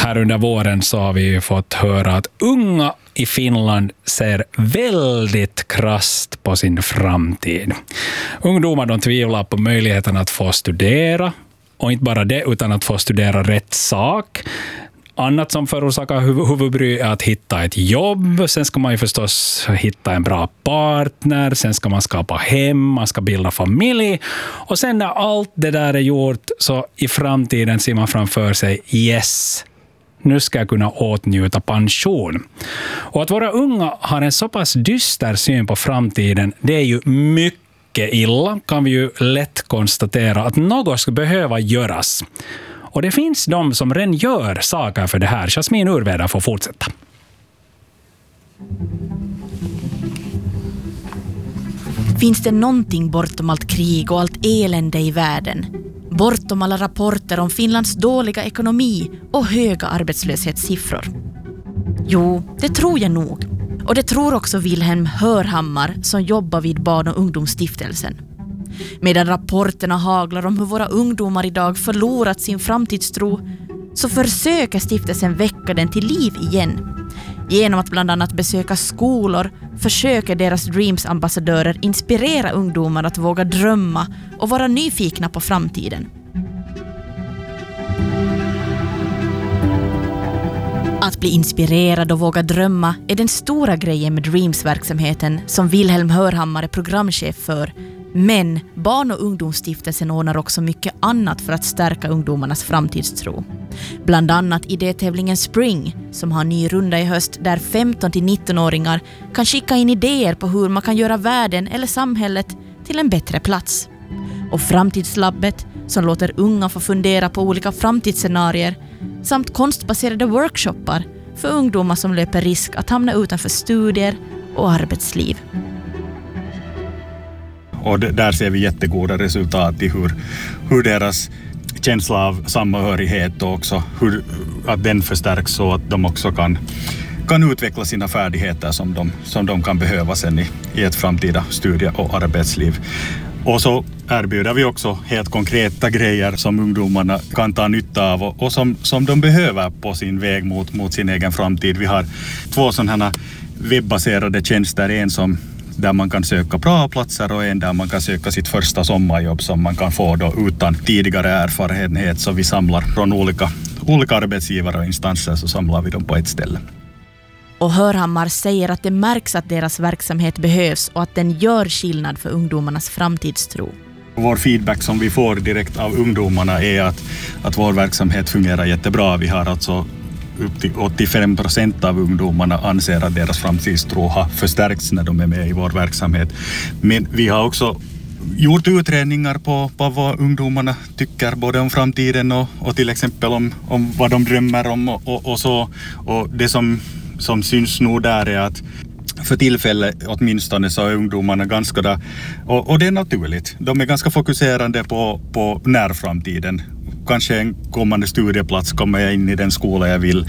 Här under våren så har vi fått höra att unga i Finland ser väldigt krasst på sin framtid. Ungdomar de tvivlar på möjligheten att få studera, och inte bara det utan att få studera rätt sak. Annat som förorsakar huvudbry är att hitta ett jobb. Sen ska man ju förstås hitta en bra partner. Sen ska man skapa hem, man ska bilda familj. Och sen när allt det där är gjort så i framtiden ser man framför sig yes, nu ska jag kunna åtnjuta pension. Och att våra unga har en så pass dyster syn på framtiden, det är ju mycket illa, kan vi ju lätt konstatera att något ska behöva göras. Och det finns de som redan gör saker för det här. Jasmin Urveda får fortsätta. Finns det någonting bortom allt krig och allt elände i världen? Bortom alla rapporter om Finlands dåliga ekonomi och höga arbetslöshetssiffror? Jo, det tror jag nog. Och det tror också Wilhelm Hörhammar som jobbar vid Barn- och ungdomsstiftelsen. Medan rapporterna haglar om hur våra ungdomar idag förlorat sin framtidstro så försöker stiftelsen väcka den till liv igen. Genom att bland annat besöka skolor försöker deras Dreams-ambassadörer inspirera ungdomar att våga drömma och vara nyfikna på framtiden. Att bli inspirerad och våga drömma är den stora grejen med Dreams-verksamheten som Wilhelm Hörhammar är programchef för. Men Barn- och ungdomsstiftelsen ordnar också mycket annat för att stärka ungdomarnas framtidstro. Bland annat idétävlingen Spring som har en ny runda i höst där 15-19-åringar kan skicka in idéer på hur man kan göra världen eller samhället till en bättre plats. Och Framtidslabbet som låter unga få fundera på olika framtidsscenarier samt konstbaserade workshoppar för ungdomar som löper risk att hamna utanför studier och arbetsliv. Och där ser vi jättegoda resultat i hur deras känsla av samhörighet och också att den förstärks så att de också kan utveckla sina färdigheter som de kan behöva sen i ett framtida studie- och arbetsliv. Och så erbjuder vi också helt konkreta grejer som ungdomarna kan ta nytta av och som de behöver på sin väg mot sin egen framtid. Vi har 2 sådana här webbaserade tjänster, en där man kan söka bra platser och en där man kan söka sitt första sommarjobb som man kan få då utan tidigare erfarenhet. Så vi samlar från olika arbetsgivare och instanser, så samlar vi dem på ett ställe. Och Hörhammar säger att det märks att deras verksamhet behövs och att den gör skillnad för ungdomarnas framtidstro. Vår feedback som vi får direkt av ungdomarna är att vår verksamhet fungerar jättebra. Vi har alltså upp till 85% av ungdomarna anser att deras framtidstro har förstärkts när de är med i vår verksamhet. Men vi har också gjort utredningar på vad ungdomarna tycker både om framtiden och till exempel om vad de drömmer om och så. Och det som syns nog där är att för tillfället åtminstone så är ungdomarna ganska där, och det är naturligt. De är ganska fokuserande på närframtiden. Kanske en kommande studieplats, kommer jag in i den skola jag vill.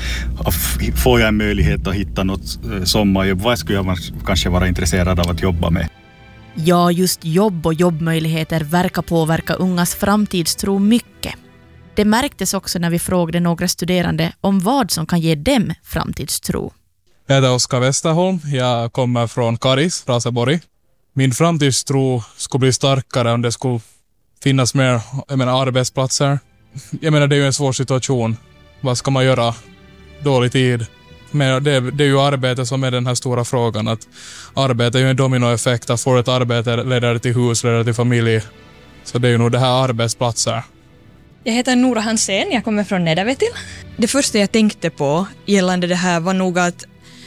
Får jag en möjlighet att hitta något sommarjobb? Vad skulle jag kanske vara intresserad av att jobba med? Ja, just jobb och jobbmöjligheter verkar påverka ungas framtidstro mycket. Det märktes också när vi frågade några studerande om vad som kan ge dem framtidstro. Jag heter Oskar Westerholm, jag kommer från Karis, Raseborg. Min framtidstro skulle bli starkare om det skulle finnas mer arbetsplatser. Det är ju en svår situation. Vad ska man göra? Dålig tid. Men det är ju arbete som är den här stora frågan. Att arbete är ju en dominoeffekt. Att få ett arbete leder till hus, leder till familj. Så det är ju nog det här arbetsplatser. Jag heter Nora Hansen, jag kommer från Nedervetil. Det första jag tänkte på gällande det här var nog att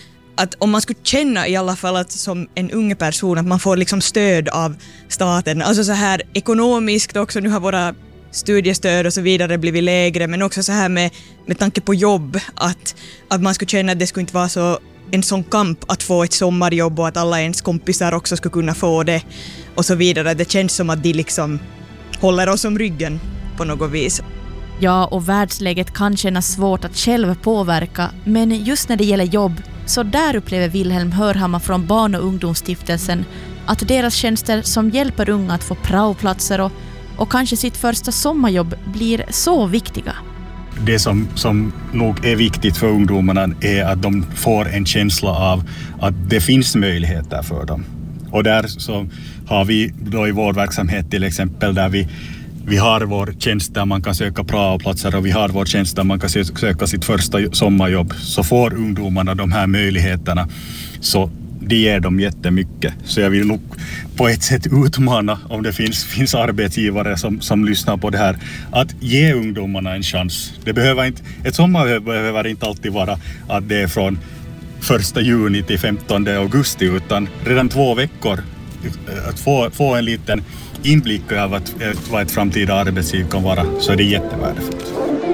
om man skulle känna i alla fall att som en ung person att man får liksom stöd av staten. Alltså så här ekonomiskt också, nu har våra studiestöd och så vidare blivit lägre, men också så här med tanke på jobb att man skulle känna att det skulle inte vara så en sån kamp att få ett sommarjobb och att alla ens kompisar också skulle kunna få det och så vidare. Det känns som att de liksom håller oss om ryggen på något vis. Ja, och världsläget kan kännas svårt att själv påverka, men just när det gäller jobb så där upplever Wilhelm Hörhammar från Barn- och ungdomsstiftelsen att deras tjänster som hjälper unga att få praoplatser och kanske sitt första sommarjobb blir så viktiga. det som nog är viktigt för ungdomarna är att de får en känsla av att det finns möjligheter för dem. Och där så har vi då i vår verksamhet till exempel där vi har vår tjänst där man kan söka praoplatser och vi har vår tjänst där man kan söka sitt första sommarjobb. Så får ungdomarna de här möjligheterna, så det ger dem jättemycket. Så jag vill nog på ett sätt utmana, om det finns arbetsgivare som lyssnar på det här, att ge ungdomarna en chans. Ett sommar behöver inte alltid vara att det är från 1 juni till 15 augusti, utan redan 2 veckor att få en liten inblick av vad ett framtida arbetsliv kan vara, så är det jättevärdefullt.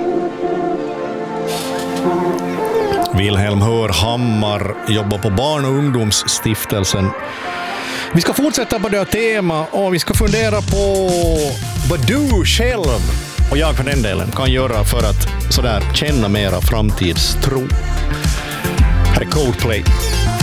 Wilhelm Hörhammar jobbar på Barn- och ungdomsstiftelsen. Vi ska fortsätta på det här temat och vi ska fundera på vad du själv och jag för den delen kan göra för att sådär känna mera framtidstro. Här är Coldplay.